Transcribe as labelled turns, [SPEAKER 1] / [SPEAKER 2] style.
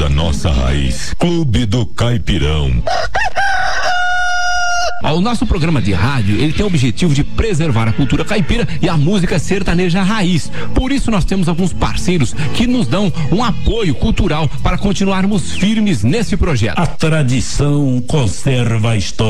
[SPEAKER 1] da nossa raiz. Clube do Caipirão.
[SPEAKER 2] O nosso programa de rádio, ele tem o objetivo de preservar a cultura caipira e a música sertaneja raiz. Por isso nós temos alguns parceiros que nos dão um apoio cultural para continuarmos firmes nesse projeto.
[SPEAKER 3] A tradição conserva a história.